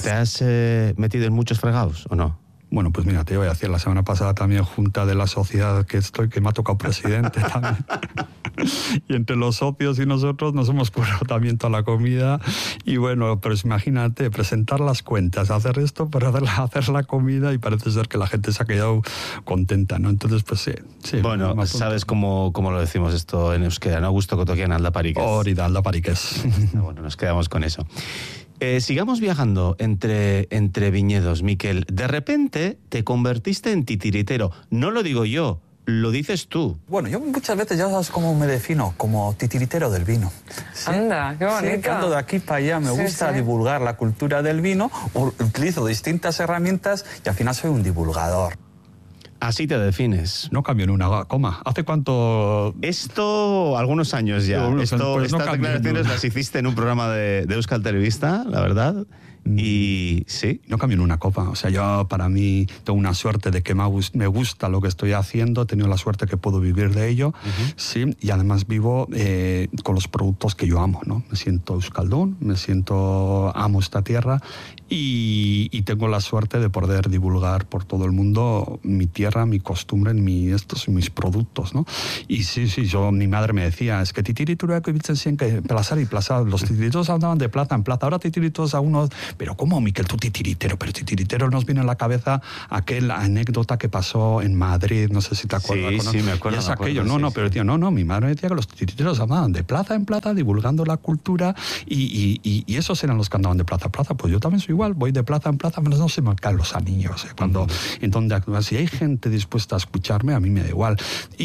¿Te has metido en muchos fregados o no? Bueno, pues mira, te voy a decir, la semana pasada también junta de la sociedad que me ha tocado presidente también. Y entre los socios y nosotros nos hemos currado también toda la comida. Y bueno, pero imagínate, presentar las cuentas, hacer esto para hacer la comida, y parece ser que la gente se ha quedado contenta, ¿no? Entonces, pues sí. Bueno, ¿sabes cómo lo decimos esto en euskera, no? Gusto toquian aldapariques. Hori da aldapariques. Bueno, nos quedamos con eso. Sigamos viajando entre viñedos, Miquel. De repente te convertiste en titiritero. No lo digo yo, lo dices tú. Bueno, yo muchas veces ya sabes cómo me defino, como titiritero del vino. ¿Sí? Anda, qué bonito. Sí, que ando de aquí para allá, me gusta divulgar la cultura del vino, utilizo distintas herramientas y al final soy un divulgador. Así te defines. No cambió en una coma. ¿Hace cuánto? Esto, algunos años ya. Pues estas declaraciones las hiciste en un programa de Euskal Telebista, la verdad. Y sí. No cambio en una copa. O sea, yo para mí tengo una suerte de que me gusta lo que estoy haciendo. He tenido la suerte que puedo vivir de ello. Sí, y además vivo con los productos que yo amo, ¿no? Me siento euskaldún, amo esta tierra y tengo la suerte de poder divulgar por todo el mundo mi tierra, mi costumbre, mis productos, ¿no? Y sí, mi madre me decía, es que titiriturako ibiltzen zien que plazar y plazar. Los titiriteros andaban de plaza en plaza. Ahora titiriteros a unos... Pero ¿cómo, Miquel, tú titiritero? Pero titiritero nos viene a la cabeza aquella anécdota que pasó en Madrid, no sé si te acuerdas. Sí, me acuerdo. Y es aquello, pero decía, no, mi madre me decía que los titiriteros andaban de plaza en plaza divulgando la cultura y esos eran los que andaban de plaza a plaza. Pues yo también soy igual, voy de plaza en plaza, pero no se me caen los anillos. En donde si hay gente dispuesta a escucharme, a mí me da igual.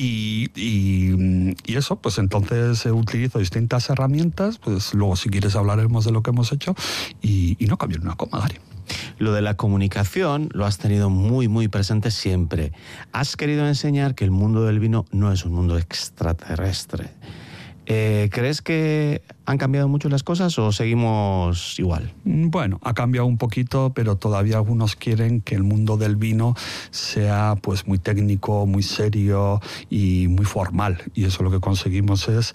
Y eso, pues entonces utilizo distintas herramientas, pues luego si quieres hablaremos de lo que hemos hecho y no cambio en una coma, Gary. Lo de la comunicación lo has tenido muy, muy presente siempre. Has querido enseñar que el mundo del vino no es un mundo extraterrestre. ¿Crees que han cambiado mucho las cosas o seguimos igual? Bueno, ha cambiado un poquito, pero todavía algunos quieren que el mundo del vino sea pues muy técnico, muy serio y muy formal. Y eso lo que conseguimos es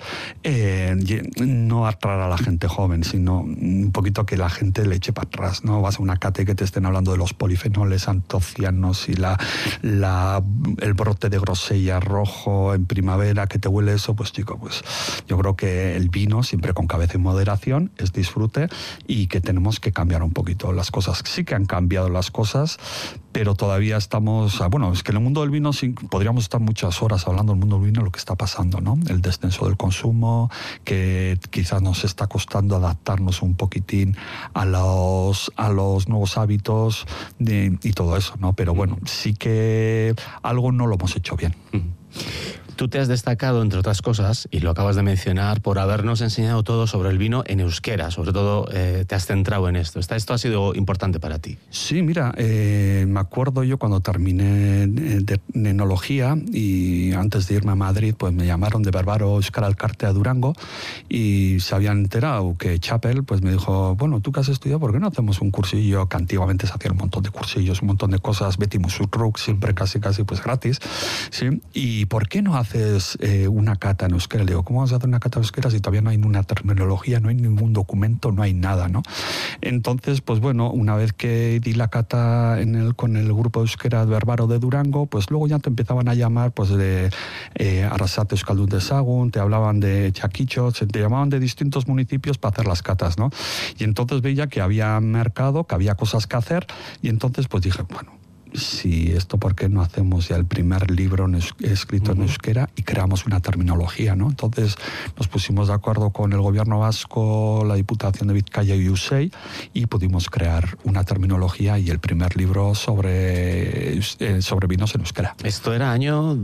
no atraer a la gente joven, sino un poquito que la gente le eche para atrás, ¿no? Vas a una cata y que te estén hablando de los polifenoles antocianos y el brote de grosella rojo en primavera, que te huele eso, pues chico, pues yo creo que el vino, siempre con cabeza y moderación, es disfrute y que tenemos que cambiar un poquito las cosas. Sí que han cambiado las cosas, pero todavía estamos... Bueno, es que en el mundo del vino podríamos estar muchas horas hablando del mundo del vino, lo que está pasando, ¿no? El descenso del consumo, que quizás nos está costando adaptarnos un poquitín a los nuevos hábitos y todo eso, ¿no? Pero bueno, sí que algo no lo hemos hecho bien. Tú te has destacado, entre otras cosas, y lo acabas de mencionar, por habernos enseñado todo sobre el vino en euskera. Sobre todo, te has centrado en esto. Esto ha sido importante para ti. Sí, mira, me acuerdo yo cuando terminé de enología y antes de irme a Madrid, pues me llamaron de Barbaro Euskara Elkarte a Durango y se habían enterado que Chapel pues me dijo, bueno, tú que has estudiado, ¿por qué no hacemos un cursillo? Que antiguamente se hacían un montón de cursillos, un montón de cosas, Betty Musurruk, siempre casi pues gratis, ¿sí? ¿Y por qué no haces una cata en euskera? Le digo, ¿cómo vas a hacer una cata en euskera si todavía no hay una terminología, no hay ningún documento, no hay nada, ¿no? Entonces, pues bueno, una vez que di la cata con el grupo de euskera de Barbaro de Durango, pues luego ya te empezaban a llamar pues de Arrasate Euskaldun de Sagun, te hablaban de Chaquicho, te llamaban de distintos municipios para hacer las catas, ¿no? Y entonces veía que había mercado, que había cosas que hacer, y entonces pues dije, bueno, si esto, ¿por qué no hacemos ya el primer libro escrito en euskera y creamos una terminología, ¿no? Entonces nos pusimos de acuerdo con el gobierno vasco, la Diputación de Vizcaya y USEI y pudimos crear una terminología y el primer libro sobre vinos en euskera. Esto era año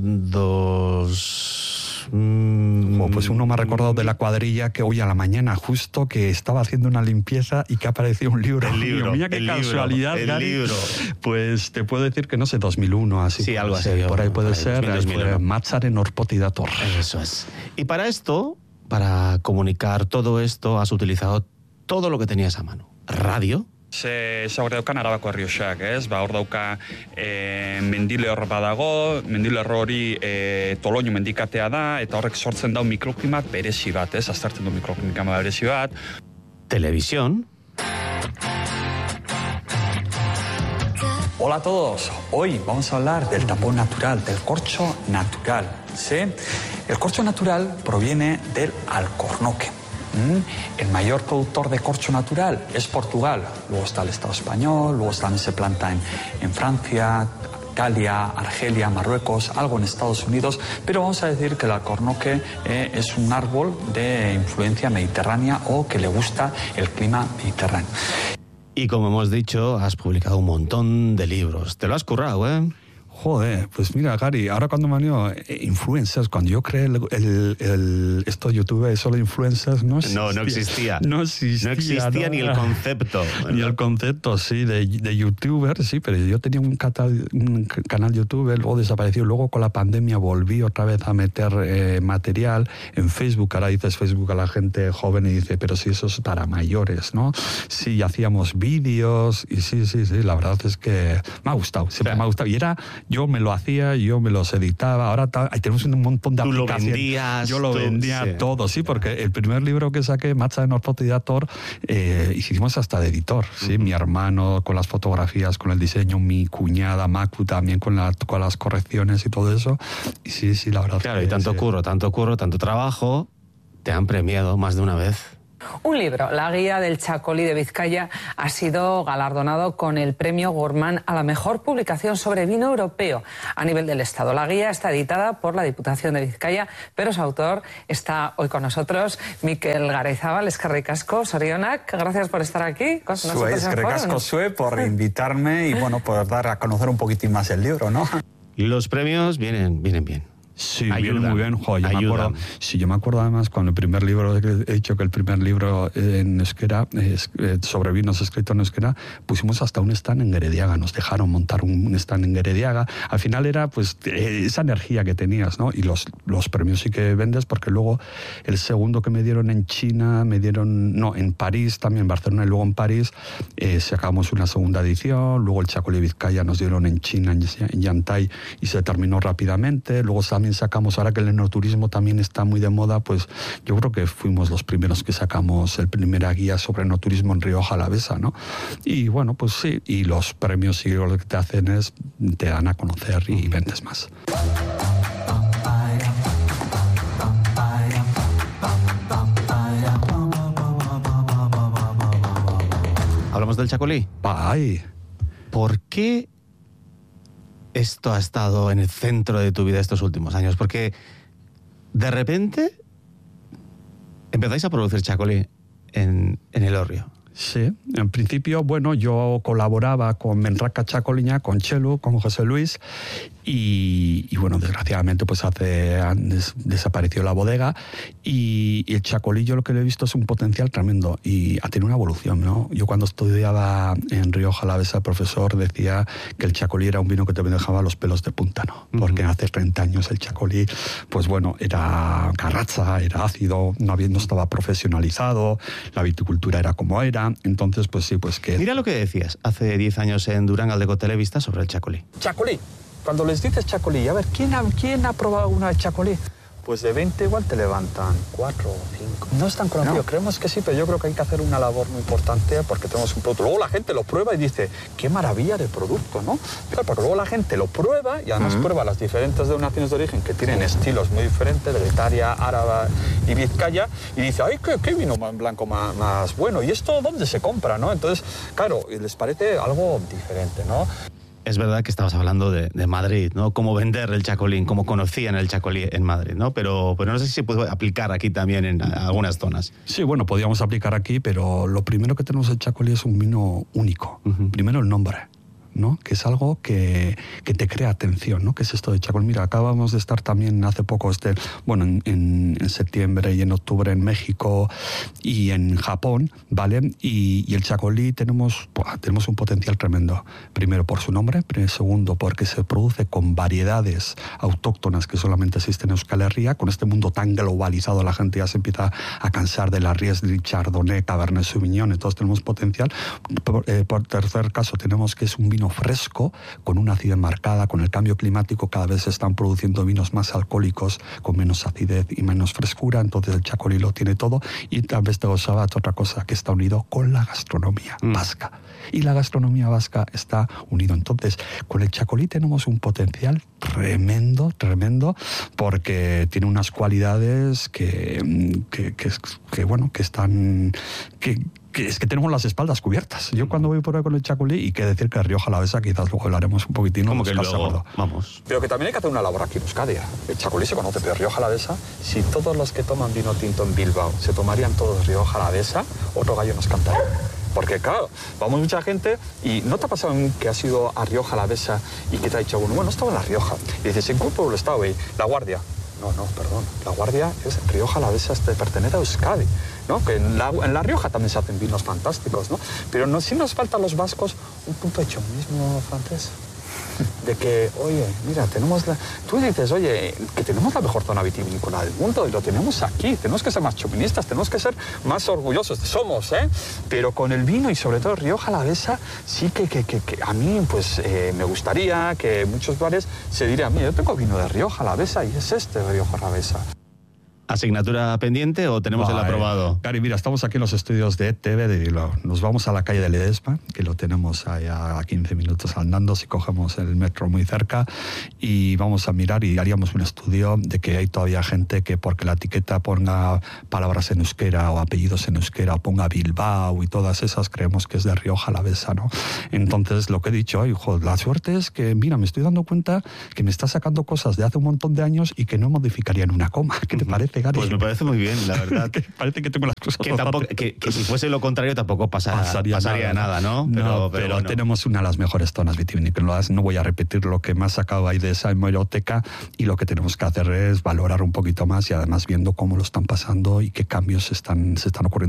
2... Pues uno me ha recordado de la cuadrilla que hoy a la mañana justo que estaba haciendo una limpieza y que apareció un libro. El libro. Mira qué casualidad, Gary. Pues te puedo decir que no sé, 2001, así. Sí, algo así. Por ahí puede ser. 2000. Matzaren Orpotidator. Eso es. Y para esto, para comunicar todo esto, has utilizado todo lo que tenías a mano. Radio. Hor daukan Arabako Errioxak, ez? Hor dauka mendilehor badago, mendilehor hori Toloño mendikatea da, eta horrek sortzen dau mikroklimat berezi bat, ez? Aztertzen du mikroklimat berezi bat. Televisión. Hola a todos, hoy vamos a hablar del tapón natural, del corcho natural, ¿sí? El corcho natural proviene del alcornoque. El mayor productor de corcho natural es Portugal, luego está el Estado español, luego también se planta en Francia, Italia, Argelia, Marruecos, algo en Estados Unidos, pero vamos a decir que el alcornoque es un árbol de influencia mediterránea o que le gusta el clima mediterráneo. Y como hemos dicho, has publicado un montón de libros. Te lo has currado, ¿eh? Joder, pues mira, Gary, ahora cuando me han ido influencers, cuando yo creé esto de YouTube solo influencers, no existía. No existía ni el concepto. Ni el concepto, sí, de youtuber, sí, pero yo tenía un canal youtuber, luego desapareció, luego con la pandemia volví otra vez a meter material en Facebook. Ahora dices Facebook a la gente joven y dice, pero si eso es para mayores, ¿no? Sí, hacíamos vídeos y sí, la verdad es que me ha gustado, siempre me ha gustado. Y yo me lo hacía, yo me los editaba. Ahora tenemos un montón de aplicaciones. Yo lo vendía todo, sí, porque el primer libro que saqué, Matza de Norfotidator, hicimos hasta de editor, ¿sí? Mi hermano con las fotografías, con el diseño, mi cuñada, Macu también con las correcciones y todo eso. Y sí, la verdad. Claro, y tanto curro, tanto trabajo, te han premiado más de una vez. Un libro, La Guía del Chacolí de Vizcaya, ha sido galardonado con el premio Gourmand a la mejor publicación sobre vino europeo a nivel del Estado. La guía está editada por la Diputación de Vizcaya, pero su autor está hoy con nosotros, Mikel Garayzábal. Eskerrik asko, Sorionak, gracias por estar aquí con nosotros. Eskerrik asko Sue por invitarme y bueno, por dar a conocer un poquitín más el libro, ¿no? Los premios vienen bien. Sí, viene muy bien. Yo me acuerdo además cuando el primer libro, he dicho que el primer libro en euskera, sobre vinos escrito en euskera, pusimos hasta un stand en Gerediaga, nos dejaron montar un stand en Gerediaga. Al final era pues esa energía que tenías, ¿no? Y los premios sí que vendes, porque luego el segundo que me dieron en China, en París también, en Barcelona y luego en París, sacamos una segunda edición, luego el Chacolí Vizcaya nos dieron en China, en Yantai, y se terminó rápidamente. Luego también sacamos, ahora que el enoturismo también está muy de moda, pues yo creo que fuimos los primeros que sacamos el primera guía sobre enoturismo en Rioja Alavesa, ¿no? Y bueno, pues sí, y los premios sí lo que te hacen es, te dan a conocer y vendes más. ¿Hablamos del Chacolí? ¡Ay! ¿Por qué esto ha estado en el centro de tu vida estos últimos años? Porque de repente empezáis a producir Chacolí en Elorrio. Sí, en principio, bueno, yo colaboraba con Menraca Chacoliña, con Chelu, con José Luis, y bueno, desgraciadamente pues desapareció la bodega, y el Chacolí yo lo que le he visto es un potencial tremendo y ha tenido una evolución, ¿no? Yo cuando estudiaba en Rioja Alavesa, el profesor decía que el Chacolí era un vino que te dejaba los pelos de punta, ¿no? Porque hace 30 años el Chacolí, pues bueno, era garracha, era ácido, no estaba profesionalizado, la viticultura era como era. Entonces, pues sí, pues que... Mira lo que decías hace 10 años en Durán Aldeko Televista sobre el Chacolí. Chacolí. Cuando les dices Chacolí, a ver, ¿quién ha probado una de Chacolí? Pues de 20 igual te levantan 4 o 5. No es tan conocido, no. Creemos que sí, pero yo creo que hay que hacer una labor muy importante porque tenemos un producto. Luego la gente lo prueba y dice, qué maravilla de producto, ¿no? Claro, porque luego la gente lo prueba y además prueba las diferentes denominaciones de origen que tienen estilos muy diferentes, de Getaria, Áraba y Vizcaya, y dice, ay, qué vino más blanco más bueno. ¿Y esto dónde se compra, no? Entonces, claro, les parece algo diferente, ¿no? Es verdad que estabas hablando de Madrid, ¿no? Cómo vender el Chacolí, cómo conocían el Chacolí en Madrid, ¿no? Pero no sé si se puede aplicar aquí también en algunas zonas. Sí, bueno, podríamos aplicar aquí, pero lo primero que tenemos el Chacolí es un vino único. Primero el nombre, ¿no? Que es algo que te crea atención, ¿no? ¿Qué es esto de Chacolí? Mira, acabamos de estar también hace poco, en septiembre y en octubre en México y en Japón, ¿vale? Y el Chacolí tenemos un potencial tremendo. Primero por su nombre, segundo porque se produce con variedades autóctonas que solamente existen en Euskal Herria. Con este mundo tan globalizado la gente ya se empieza a cansar de la Riesling, Chardonnay, Cabernet Sauvignon, entonces tenemos potencial. Por tercer caso tenemos que es un vino fresco, con una acidez marcada. Con el cambio climático cada vez se están produciendo vinos más alcohólicos, con menos acidez y menos frescura, entonces el Chacolí lo tiene todo. Y tal vez te gozaba otra cosa que está unido con la gastronomía vasca. Y la gastronomía vasca está unido. Entonces, con el Chacolí tenemos un potencial tremendo, porque tiene unas cualidades que es que tenemos las espaldas cubiertas. Yo cuando voy por ahí con el Chacolí, y que decir que Rioja Alavesa, quizás luego hablaremos un poquitín. Como que luego, vamos. Pero que también hay que hacer una labor aquí en Euskadi. El Chacolí se conoce, pero Rioja Alavesa, si todos los que toman vino tinto en Bilbao se tomarían todos Rioja Alavesa, otro gallo nos cantaría. Porque claro, vamos mucha gente y ¿no te ha pasado que has ido a Rioja Alavesa y que te ha dicho uno, bueno, estaba en La Rioja? Y dices, ¿en qué pueblo estaba ahí? La Guardia. No, perdón. La Guardia es Rioja Alavesa, pertenece a Euskadi, ¿no? Que en La Rioja también se hacen vinos fantásticos, ¿no? Pero no, sí nos falta a los vascos un punto de chauvinismo francés. De que, oye, mira, tú dices, oye, que tenemos la mejor zona vitivinícola del mundo y lo tenemos aquí. Tenemos que ser más chauvinistas, tenemos que ser más orgullosos. Somos, ¿eh? Pero con el vino y sobre todo Rioja Alavesa, sí que a mí, pues, me gustaría que muchos bares se dirían, mira, yo tengo vino de Rioja Alavesa y es este de Rioja Alavesa. ¿Asignatura pendiente o tenemos el aprobado? Cari, mira, estamos aquí en los estudios de TV de Bilbao. Nos vamos a la calle de Ledesma, que lo tenemos allá a 15 minutos andando, si cogemos el metro muy cerca, y vamos a mirar y haríamos un estudio de que hay todavía gente que porque la etiqueta ponga palabras en euskera o apellidos en euskera, o ponga Bilbao y todas esas, creemos que es de Rioja Alavesa, ¿no? Entonces, lo que he dicho, hijo, la suerte es que, mira, me estoy dando cuenta que me está sacando cosas de hace un montón de años y que no modificaría en una coma. ¿Qué te parece? Pues me parece muy bien, la verdad. Parece que tengo las cosas que si fuese lo contrario tampoco pasaría nada, ¿no? Pero bueno. Tenemos una de las mejores zonas vitivinícolas. No voy a repetir lo que me ha sacado ahí de esa hemeroteca, y lo que tenemos que hacer es valorar un poquito más, y además viendo cómo lo están pasando y qué cambios se están ocurriendo.